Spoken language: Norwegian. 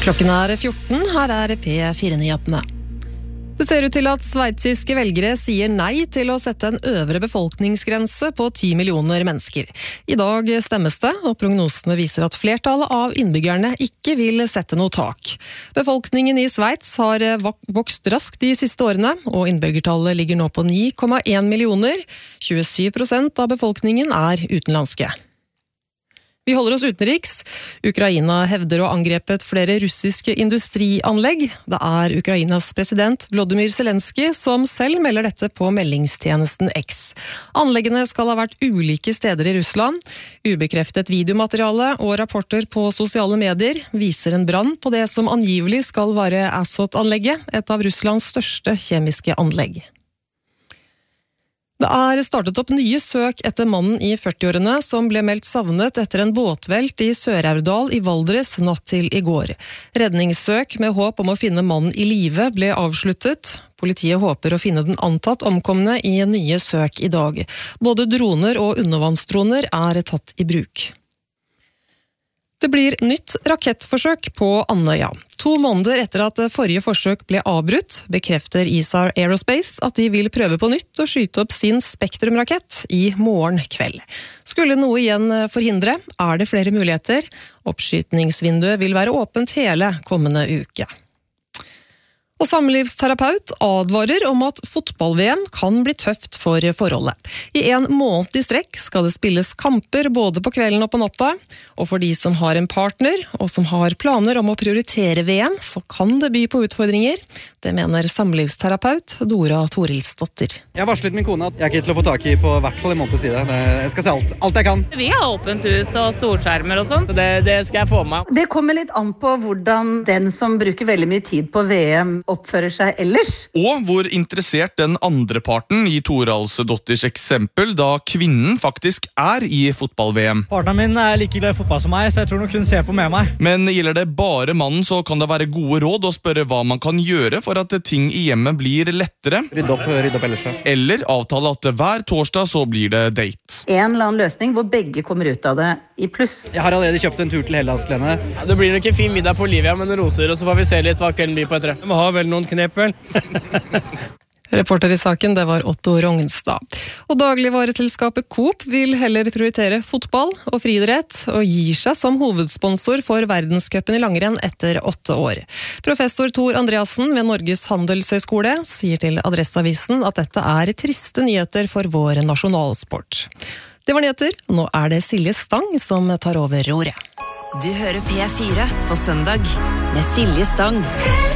Klokken 14, her P4-nyhetene. Det ser ut til at sveitsiske velgere sier nei til å sette en øvre befolkningsgrense på 10 millioner mennesker. I dag stemmes det, og prognosene viser at flertallet av innbyggerne ikke vil sette noe tak. Befolkningen i Sveits har vokst raskt de siste årene, og innbyggertallet ligger nå på 9,1 millioner. 27% av befolkningen er utenlandske. Vi holder oss utenriks. Ukraina hevder å ha angrepet flere russiske industrianlegg. Det er Ukrainas president Volodymyr Zelenskyj som selv melder dette på meldingstjenesten X. Anleggene skal ha vært ulike steder i Russland. Ubekreftet videomateriale og rapporter på sosiale medier viser en brann på det som angivelig skal være Azot-anlegget, et av Russlands største kjemiske anlegg. Det er startet opp nye søk etter mannen i 40-årene som ble meldt savnet etter en båtvelt i Sør-Aurdal i Valdres natt til i går. Redningssøk med håp om å finne mannen i live ble avsluttet. Politiet håper å finne den antatt omkomne i nye søk i dag. Både droner og undervannsdroner er tatt i bruk. Det blir nytt rakettforsøk på Andøya. 2 måneder etter at forrige forsøk ble avbrutt, bekrefter ISAR Aerospace at de vil prøve på nytt og skyte opp sin Spektrum-rakett i morgen kveld. Skulle noe igjen forhindre, er det flere muligheter. Oppskytningsvinduet vil være åpent hele kommende uke. Og samlivsterapeut advarer om at fotball-VM kan bli tøft for forholdet. I 1 måned i strekk skal det spilles kamper både på kvelden og på natta, og for de som har en partner og som har planer om å prioritere VM, så kan det by på utfordringer. Det mener samlivsterapeut Dora Torilsdotter. Jeg varslet min kone at jeg ikke til å få tak i på hvert fall en måneds side. Jeg skal se alt jeg kan. Vi har åpent hus og storskjermer og sånn, så det skal jeg få med. Det kommer litt an på hvordan den som bruker veldig mye tid på VM oppfører seg ellers. Og hvor interessert den andre parten i Toralsdotters eksempel, da kvinnen faktisk er i fotball-VM. Partneren min er like glad i fotball som meg, så jeg tror nok hun ser på med meg. Men gjelder det bare mannen, så kan det være gode råd å spørre hva man kan gjøre for at ting i hjemmet blir lettere. Rydde opp ellers. Eller avtale at hver torsdag så blir det date. En eller annen løsning hvor begge kommer ut av det i pluss. Jeg har allerede kjøpt en tur til Hellas, Lene. Ja, det blir nok en fin middag på Olivia med noen roser, og så får vi se litt hva kvelden blir på etter. Vi har vel noen knep, vel? Reporter i saken, det var Otto Rognstad. Og dagligvareselskapet Coop vil heller prioritere fotball og friidrett, og gir seg som hovedsponsor for verdenscupen i langrenn etter 8 år. Professor Tor Andreassen ved Norges Handelshøyskole sier til Adresseavisen at dette er triste nyheter for vår nasjonalsport. Det var nyheter, nå er det Silje Stang som tar over roret. Du hører P4 på søndag med Silje Stang.